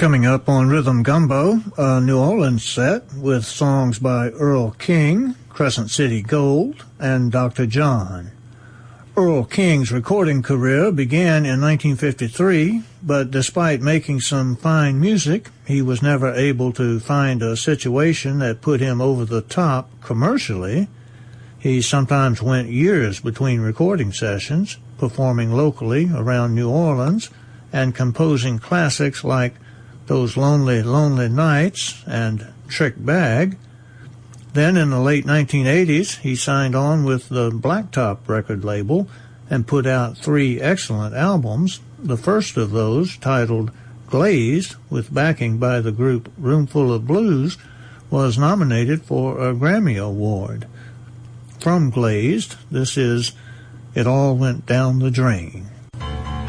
Coming up on Rhythm Gumbo, a New Orleans set with songs by Earl King, Crescent City Gold, and Dr. John. Earl King's recording career began in 1953, but despite making some fine music, he was never able to find a situation that put him over the top commercially. He sometimes went years between recording sessions, performing locally around New Orleans, and composing classics like Those Lonely, Lonely Nights and Trick Bag. Then in the late 1980s, he signed on with the Blacktop record label and put out 3 excellent albums. The first of those, titled Glazed, with backing by the group Roomful of Blues, was nominated for a Grammy Award. From Glazed, this is It All Went Down the Drain.